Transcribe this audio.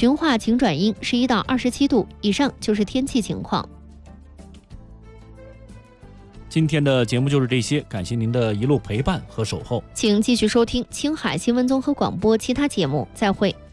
群化晴转阴，11到27度，以上就是天气情况。 今天的节目就是这些，感谢您的一路陪伴和守候。 请继续收听青海新闻综合广播其他节目，再会。